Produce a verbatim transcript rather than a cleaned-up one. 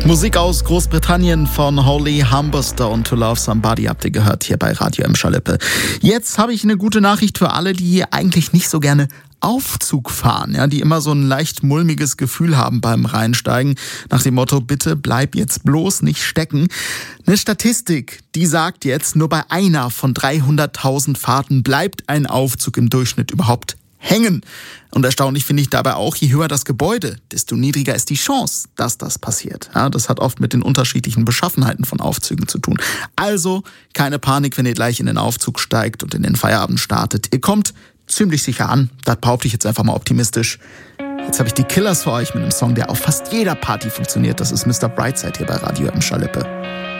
Musik aus Großbritannien von Holly Humberstone und To Love Somebody habt ihr gehört hier bei Radio Emscher-Lippe. Jetzt habe ich eine gute Nachricht für alle, die eigentlich nicht so gerne Aufzug fahren, ja, die immer so ein leicht mulmiges Gefühl haben beim Reinsteigen, nach dem Motto, bitte bleib jetzt bloß nicht stecken. Eine Statistik, die sagt jetzt, nur bei einer von dreihunderttausend Fahrten bleibt ein Aufzug im Durchschnitt überhaupt hängen. Und erstaunlich finde ich dabei auch, je höher das Gebäude, desto niedriger ist die Chance, dass das passiert. Ja, das hat oft mit den unterschiedlichen Beschaffenheiten von Aufzügen zu tun. Also keine Panik, wenn ihr gleich in den Aufzug steigt und in den Feierabend startet. Ihr kommt ziemlich sicher an, das behaupte ich jetzt einfach mal optimistisch. Jetzt habe ich die Killers für euch mit einem Song, der auf fast jeder Party funktioniert. Das ist Mister Brightside hier bei Radio Emscher-Lippe.